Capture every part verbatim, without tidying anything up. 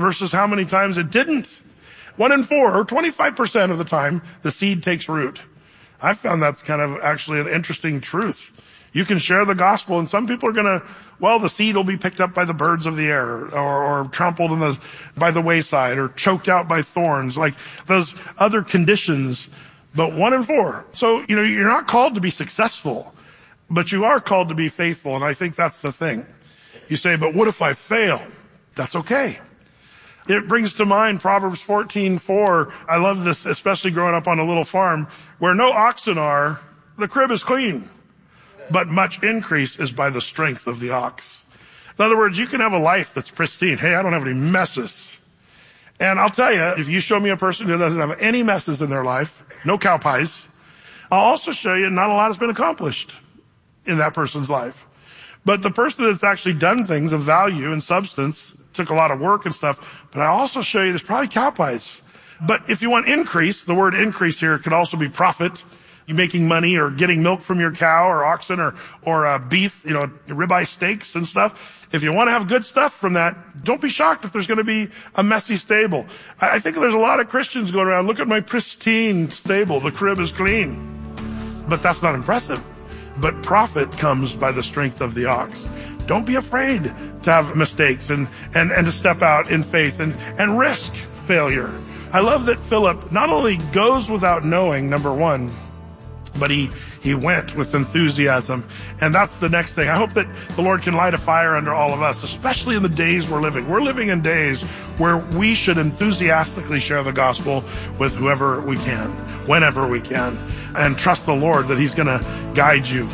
versus how many times it didn't. One in four, or twenty-five percent of the time, the seed takes root. I found that's kind of actually an interesting truth. You can share the gospel, and some people are going to, well, the seed will be picked up by the birds of the air, or, or trampled in the, by the wayside, or choked out by thorns, like those other conditions. But one in four. So, you know, you're not called to be successful, but you are called to be faithful, and I think that's the thing. You say, but what if I fail? That's okay. It brings to mind Proverbs fourteen four. I love this, especially growing up on a little farm. Where no oxen are, the crib is clean, but much increase is by the strength of the ox. In other words, you can have a life that's pristine. Hey, I don't have any messes. And I'll tell you, if you show me a person who doesn't have any messes in their life, no cow pies, I'll also show you not a lot has been accomplished in that person's life. But the person that's actually done things of value and substance, took a lot of work and stuff, but I also show you there's probably cow pies. But if you want increase, the word increase here could also be profit. You making money or getting milk from your cow or oxen or, or uh, beef, you know, ribeye steaks and stuff. If you want to have good stuff from that, don't be shocked if there's going to be a messy stable. I, I think there's a lot of Christians going around, look at my pristine stable, the crib is clean. But that's not impressive. But profit comes by the strength of the ox. Don't be afraid to have mistakes and, and, and to step out in faith and, and risk failure. I love that Philip not only goes without knowing, number one, but he, he went with enthusiasm. And that's the next thing. I hope that the Lord can light a fire under all of us, especially in the days we're living. We're living in days where we should enthusiastically share the gospel with whoever we can, whenever we can, and trust the Lord that he's going to guide you.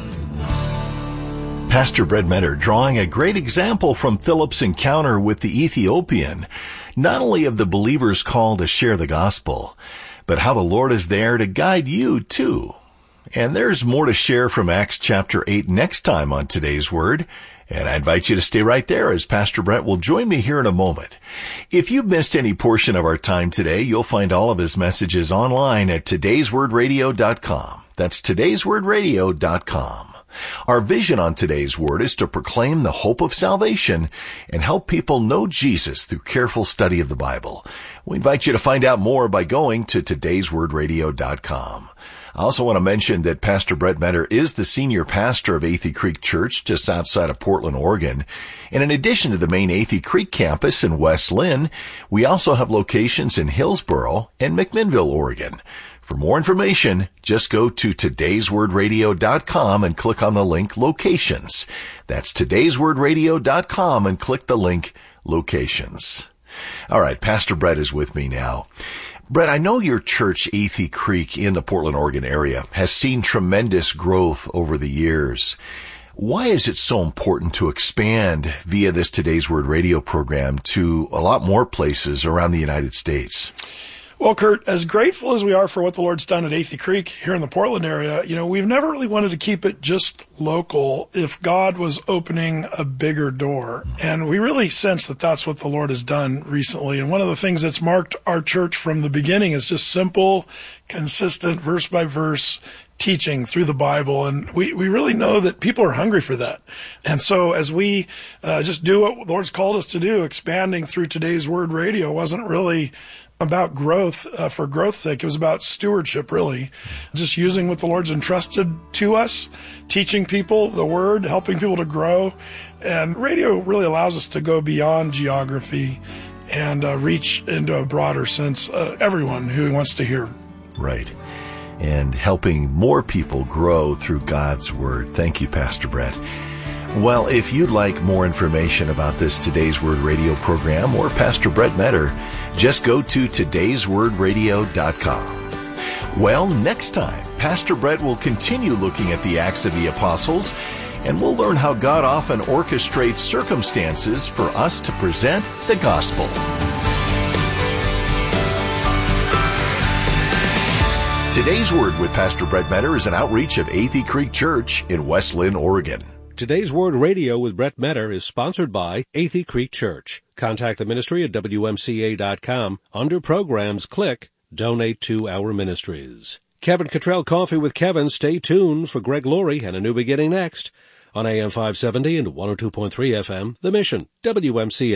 Pastor Brett Metter drawing a great example from Philip's encounter with the Ethiopian, not only of the believer's call to share the gospel, but how the Lord is there to guide you too. And there's more to share from Acts chapter eight next time on Today's Word. And I invite you to stay right there as Pastor Brett will join me here in a moment. If you've missed any portion of our time today, you'll find all of his messages online at todays word radio dot com. That's todays word radio dot com. Our vision on Today's Word is to proclaim the hope of salvation and help people know Jesus through careful study of the Bible. We invite you to find out more by going to todays word radio dot com. I also want to mention that Pastor Brett Metter is the senior pastor of Athey Creek Church just outside of Portland, Oregon. And in addition to the main Athey Creek campus in West Lynn, we also have locations in Hillsboro and McMinnville, Oregon. For more information, just go to todays word radio dot com and click on the link Locations. That's todays word radio dot com and click the link Locations. All right, Pastor Brett is with me now. Brett, I know your church, Athey Creek, in the Portland, Oregon area, has seen tremendous growth over the years. Why is it so important to expand via this Today's Word radio program to a lot more places around the United States? Well, Kurt, as grateful as we are for what the Lord's done at Athey Creek here in the Portland area, you know, we've never really wanted to keep it just local if God was opening a bigger door. And we really sense that that's what the Lord has done recently. And one of the things that's marked our church from the beginning is just simple, consistent, verse by verse teaching through the Bible. And we, we really know that people are hungry for that. And so as we uh, just do what the Lord's called us to do, expanding through Today's Word radio wasn't really about growth uh, for growth's sake. It was about stewardship, really. Just using what the Lord's entrusted to us, teaching people the Word, helping people to grow. And radio really allows us to go beyond geography and uh, reach into a broader sense uh, everyone who wants to hear. Right. And helping more people grow through God's Word. Thank you, Pastor Brett. Well, if you'd like more information about this Today's Word radio program or Pastor Brett Metter, just go to todays word radio dot com. Well, next time, Pastor Brett will continue looking at the Acts of the Apostles, and we'll learn how God often orchestrates circumstances for us to present the gospel. Today's Word with Pastor Brett Metter is an outreach of Athey Creek Church in West Lynn, Oregon. Today's Word Radio with Brett Metter is sponsored by Athey Creek Church. Contact the ministry at W M C A dot com. Under Programs, click Donate to Our Ministries. Kevin Cottrell Coffee with Kevin. Stay tuned for Greg Laurie and A New Beginning next on A M five seventy and one oh two point three F M, The Mission, W M C A.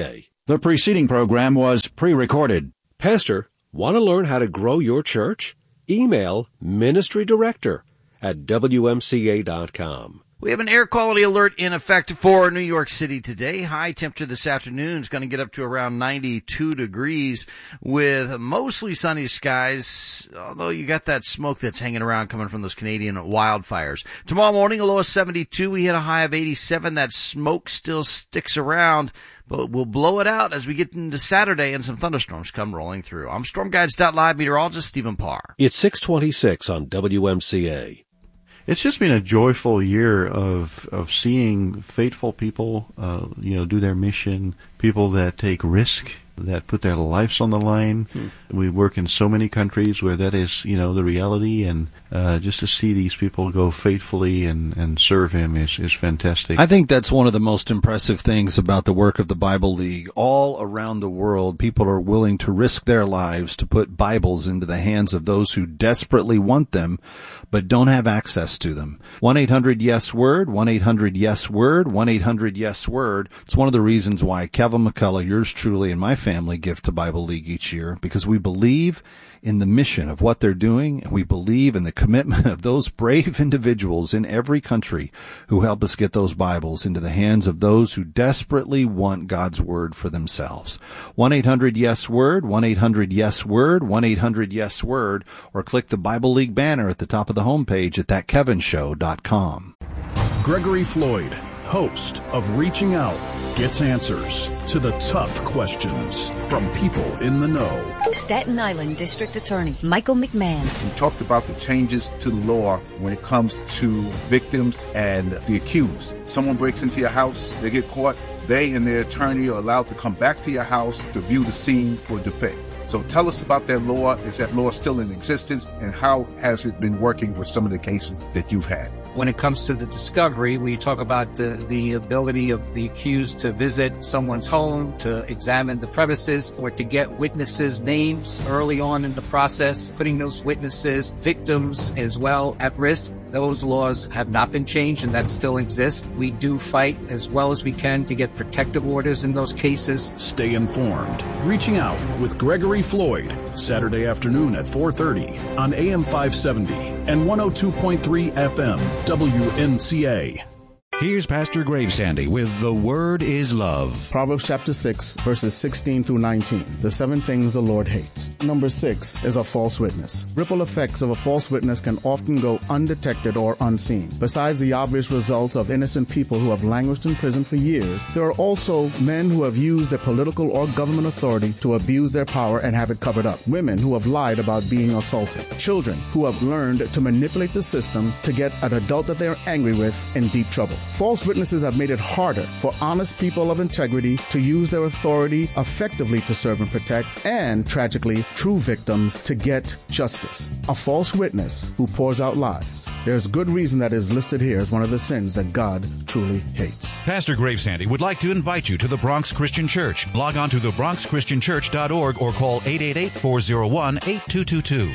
The preceding program was pre-recorded. Pastor, want to learn how to grow your church? Email ministry director at W M C A dot com. We have an air quality alert in effect for New York City today. High temperature this afternoon is going to get up to around ninety-two degrees with mostly sunny skies, although you got that smoke that's hanging around coming from those Canadian wildfires. Tomorrow morning, a low of seventy-two. We hit a high of eighty-seven. That smoke still sticks around, but we'll blow it out as we get into Saturday and some thunderstorms come rolling through. I'm Storm Guides dot live meteorologist Stephen Parr. It's six twenty-six on W M C A. It's just been a joyful year of of seeing faithful people, uh, you know, do their mission, people that take risk, that put their lives on the line. Hmm. We work in so many countries where that is, you know, the reality, and uh, just to see these people go faithfully and, and serve Him is, is fantastic. I think that's one of the most impressive things about the work of the Bible League. All around the world, people are willing to risk their lives to put Bibles into the hands of those who desperately want them, but don't have access to them. one eight hundred yes word, one eight hundred yes word, one eight hundred yes word. It's one of the reasons why Kevin McCullough, yours truly, and my family give to Bible League each year, because we believe in the mission of what they're doing, and we believe in the commitment of those brave individuals in every country who help us get those Bibles into the hands of those who desperately want God's Word for themselves. one eight hundred yes word, one eight hundred yes word, one eight hundred yes word, or click the Bible League banner at the top of the homepage at that kevin show dot com. Gregory Floyd, host of Reaching Out, gets answers to the tough questions from people in the know. Staten Island District Attorney Michael McMahon. We talked about the changes to the law when it comes to victims and the accused. Someone breaks into your house, they get caught, they and their attorney are allowed to come back to your house to view the scene for defense. So tell us about that law. Is that law still in existence, and how has it been working with some of the cases that you've had? When it comes to the discovery, we talk about the, the ability of the accused to visit someone's home, to examine the premises, or to get witnesses' names early on in the process, putting those witnesses, victims as well, at risk. Those laws have not been changed, and that still exists. We do fight as well as we can to get protective orders in those cases. Stay informed. Reaching Out with Gregory Floyd, Saturday afternoon at four thirty on A M five seventy and one oh two point three F M, W M C A. Here's Pastor Gravesandy with The Word is Love. Proverbs chapter six, verses sixteen through nineteen. The seven things the Lord hates. Number six is a false witness. Ripple effects of a false witness can often go undetected or unseen. Besides the obvious results of innocent people who have languished in prison for years, there are also men who have used their political or government authority to abuse their power and have it covered up. Women who have lied about being assaulted. Children who have learned to manipulate the system to get an adult that they are angry with in deep trouble. False witnesses have made it harder for honest people of integrity to use their authority effectively to serve and protect, and, tragically, true victims to get justice. A false witness who pours out lies. There's good reason that is listed here as one of the sins that God truly hates. Pastor Gravesandy would like to invite you to the Bronx Christian Church. Log on to the bronx christian church dot org or call eight eight eight, four oh one, eight two two two.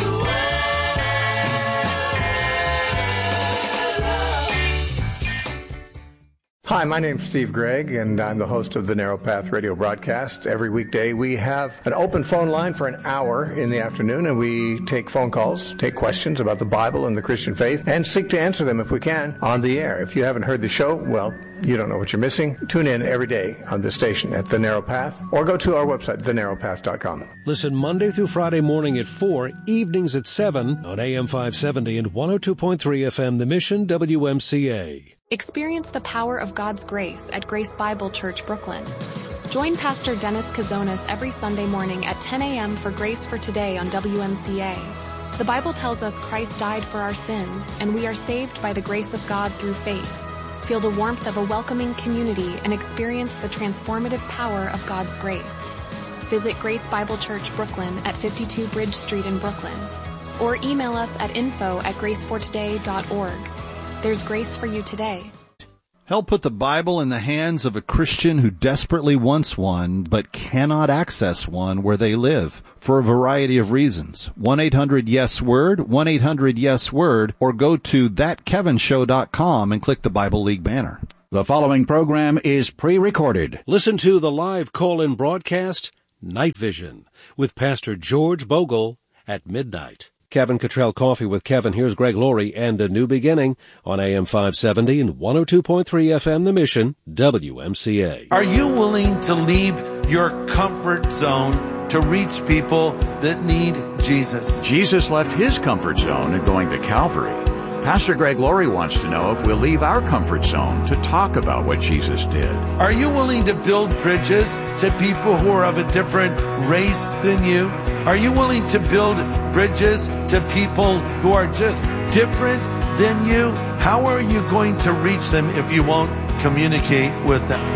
Hi, my name's Steve Gregg, and I'm the host of the Narrow Path radio broadcast. Every weekday, we have an open phone line for an hour in the afternoon, and we take phone calls, take questions about the Bible and the Christian faith, and seek to answer them, if we can, on the air. If you haven't heard the show, well, you don't know what you're missing. Tune in every day on this station at The Narrow Path, or go to our website, the narrow path dot com. Listen Monday through Friday morning at four, evenings at seven on A M five seventy and one oh two point three F M, The Mission, W M C A. Experience the power of God's grace at Grace Bible Church, Brooklyn. Join Pastor Dennis Kazonis every Sunday morning at ten a.m. for Grace for Today on W M C A. The Bible tells us Christ died for our sins, and we are saved by the grace of God through faith. Feel the warmth of a welcoming community and experience the transformative power of God's grace. Visit Grace Bible Church, Brooklyn at fifty-two Bridge Street in Brooklyn, or email us at info at grace for today dot org. There's grace for you today. Help put the Bible in the hands of a Christian who desperately wants one but cannot access one where they live for a variety of reasons. one eight hundred yes word, one eight hundred yes word, or go to that kevin show dot com and click the Bible League banner. The following program is pre-recorded. Listen to the live call-in broadcast, Night Vision, with Pastor George Bogle at midnight. Kevin Cottrell Coffee with Kevin. Here's Greg Laurie and A New Beginning on A M five seventy and one oh two point three F M The Mission, W M C A. Are you willing to leave your comfort zone to reach people that need Jesus? Jesus left his comfort zone in going to Calvary. Pastor Greg Laurie wants to know if we'll leave our comfort zone to talk about what Jesus did. Are you willing to build bridges to people who are of a different race than you? Are you willing to build bridges to people who are just different than you? How are you going to reach them if you won't communicate with them?